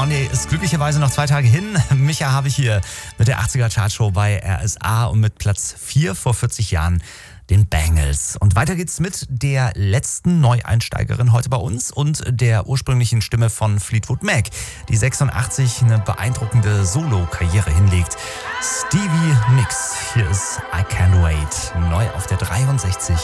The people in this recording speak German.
Monday ist glücklicherweise noch 2 Tage hin. Micha habe ich hier mit der 80er Chartshow bei RSA und mit Platz 4 vor 40 Jahren, den Bangles. Und weiter geht's mit der letzten Neueinsteigerin heute bei uns und der ursprünglichen Stimme von Fleetwood Mac, die 86 eine beeindruckende Solo-Karriere hinlegt. Stevie Nicks, hier ist I Can't Wait, neu auf der 63